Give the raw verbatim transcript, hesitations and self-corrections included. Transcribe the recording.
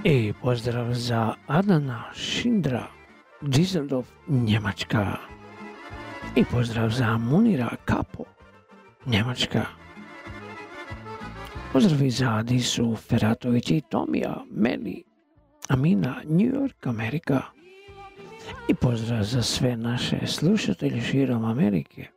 I pozdrav za Adana Šindra, Düsseldorf, Njemačka. I pozdrav za Munira Kapo, Njemačka. Pozdravi za Adisu Feratović i Tomija, Meli, Amina, New York, Amerika. I pozdrav za sve naše slušatelje širom Amerike.